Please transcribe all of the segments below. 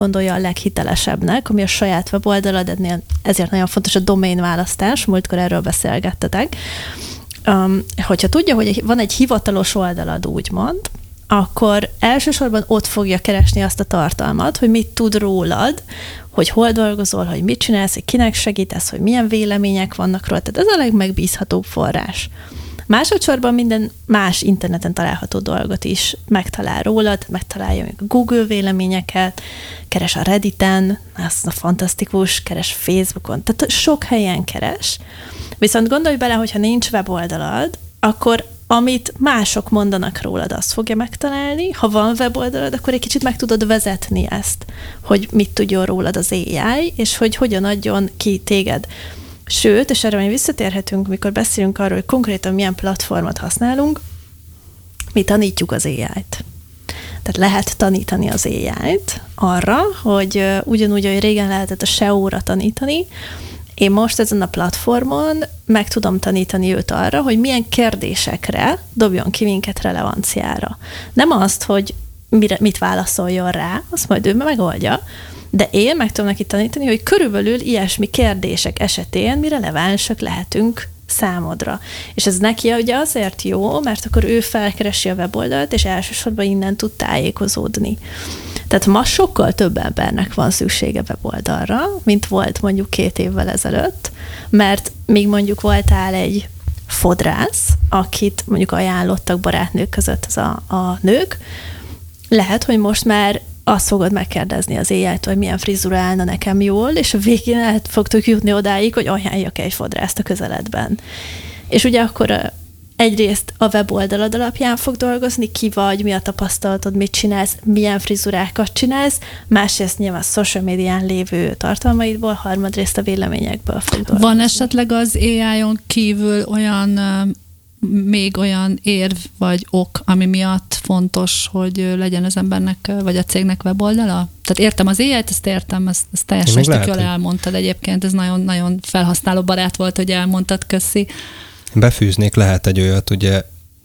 gondolja a leghitelesebbnek, ami a saját weboldalad, ezért nagyon fontos a domain választás, múltkor erről beszélgettetek. Hogyha tudja, hogy van egy hivatalos oldalad, úgymond, akkor elsősorban ott fogja keresni azt a tartalmat, hogy mit tud rólad, hogy hol dolgozol, hogy mit csinálsz, hogy kinek segítesz, hogy milyen vélemények vannak róla. Tehát ez a legmegbízhatóbb forrás. Másodszorban minden más interneten található dolgot is megtalál rólad, megtalálja még a Google véleményeket, keres a Redditen, az a fantasztikus, keres Facebookon, tehát sok helyen keres. Viszont gondolj bele, hogyha nincs weboldalad, akkor amit mások mondanak rólad, azt fogja megtalálni. Ha van weboldalad, akkor egy kicsit meg tudod vezetni ezt, hogy mit tudjon rólad az AI, és hogy hogyan adjon ki téged. Sőt, és erre még visszatérhetünk, mikor beszélünk arról, hogy konkrétan milyen platformot használunk, mi tanítjuk az AI-t. Tehát lehet tanítani az AI-t arra, hogy ugyanúgy, ahogy régen lehetett a SEO-ra tanítani, én most ezen a platformon meg tudom tanítani őt arra, hogy milyen kérdésekre dobjon ki minket relevanciára. Nem azt, hogy mit válaszoljon rá, azt majd ő megoldja, de én meg tudom neki tanítani, hogy körülbelül ilyesmi kérdések esetén mi relevánsak lehetünk számodra. És ez neki ugye azért jó, mert akkor ő felkeresi a weboldalt, és elsősorban innen tud tájékozódni. Tehát ma sokkal több embernek van szüksége weboldalra, mint volt mondjuk 2 évvel ezelőtt, mert még mondjuk voltál egy fodrász, akit mondjuk ajánlottak barátnők között a nők, lehet, hogy most már azt fogod megkérdezni az AI-tól, hogy milyen frizura állna nekem jól, és a végén fogtok jutni odáig, hogy ajánljak egy fodrászt a közeledben. És ugye akkor egyrészt a weboldalad alapján fog dolgozni, ki vagy, mi a tapasztalatod, mit csinálsz, milyen frizurákat csinálsz, másrészt nyilván a social médián lévő tartalmaidból, harmadrészt a véleményekből fog dolgozni. Van esetleg az AI-on kívül még olyan érv vagy ok, ami miatt fontos, hogy legyen az embernek vagy a cégnek weboldala? Tehát értem az AI-t, ezt értem, ezt teljesen tök jól elmondtad egyébként, ez nagyon-nagyon felhasználó barát volt, hogy elmondtad, köszi. Befűznék lehet egy olyat, ugye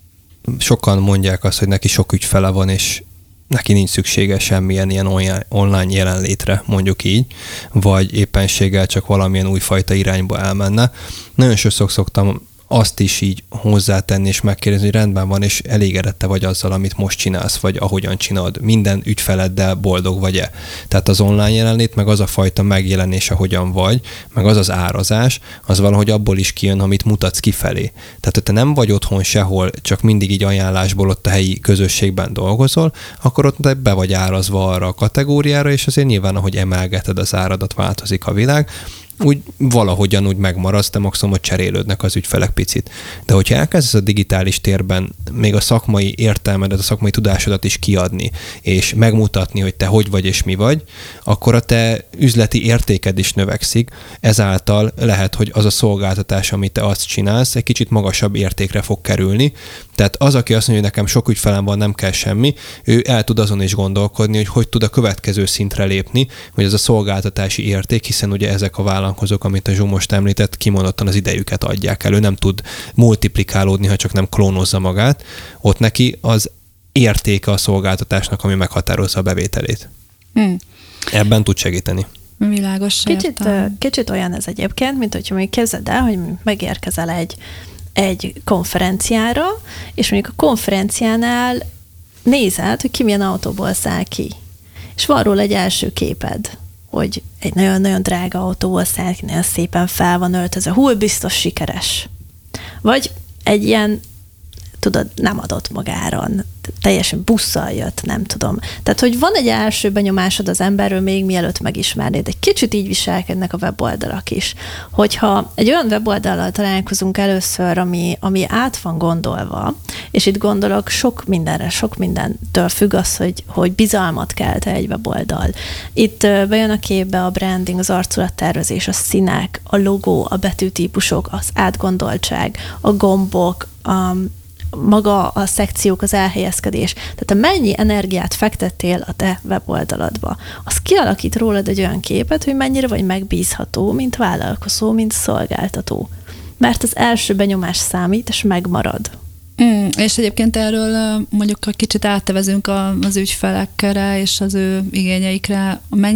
sokan mondják azt, hogy neki sok ügyfele van, és neki nincs szüksége semmilyen ilyen online jelenlétre, mondjuk így, vagy éppenséggel csak valamilyen újfajta irányba elmenne. Nagyon sokszor szoktam azt is így hozzátenni és megkérdezni, hogy rendben van, és elégedette vagy azzal, amit most csinálsz, vagy ahogyan csinálod. Minden ügyfeleddel boldog vagy-e? Tehát az online jelenlét, meg az a fajta megjelenés, ahogyan vagy, meg az az árazás, az valahogy abból is kijön, amit mutatsz kifelé. Tehát, ha te nem vagy otthon sehol, csak mindig így ajánlásból ott a helyi közösségben dolgozol, akkor ott be vagy árazva arra a kategóriára, és azért nyilván, ahogy emelgeted az áradat, változik a világ, úgy valahogyan úgy megmaradsz, de maximum, hogy cserélődnek az ügyfelek picit. De hogyha elkezdesz a digitális térben még a szakmai értelmedet, a szakmai tudásodat is kiadni, és megmutatni, hogy te hogy vagy és mi vagy, akkor a te üzleti értéked is növekszik, ezáltal lehet, hogy az a szolgáltatás, amit te azt csinálsz, egy kicsit magasabb értékre fog kerülni. Tehát az, aki azt mondja, hogy nekem sok ügyfelem van, nem kell semmi, ő el tud azon is gondolkodni, hogy tud a következő szintre lépni, hogy ez a szolgáltatási érték, hiszen ugye ezek a vállalkozók, amit a Zsú most említett, kimondottan az idejüket adják elő, nem tud multiplikálódni, ha csak nem klónozza magát, ott neki az értéke a szolgáltatásnak, ami meghatározza a bevételét. Ebben tud segíteni. Világos. Kicsit olyan ez egyébként, mint hogyha még képzeld el, hogy megérkezel egy konferenciára, és mondjuk a konferenciánál nézed, hogy ki milyen autóból száll ki. És van róla egy első képed, hogy egy nagyon-nagyon drága autóból száll ki, nagyon szépen fel van öltözve, biztos sikeres. Vagy egy ilyen, tudod, nem adott magáron, teljesen busszal jött, nem tudom. Tehát, hogy van egy első benyomásod az emberről még mielőtt megismernéd. Egy kicsit így viselkednek a weboldalak is. Hogyha egy olyan weboldallal találkozunk először, ami át van gondolva, és itt gondolok sok mindentől függ az, hogy bizalmat kelt egy weboldal. Itt bejön a képbe a branding, az arculattervezés, a színek, a logó, a betűtípusok, az átgondoltság, a gombok, maga a szekciók, az elhelyezkedés. Tehát mennyi energiát fektettél a te weboldaladba, az kialakít rólad egy olyan képet, hogy mennyire vagy megbízható, mint vállalkozó, mint szolgáltató. Mert az első benyomás számít, és megmarad. És egyébként erről mondjuk kicsit áttevezünk az ügyfelekre és az ő igényeikre.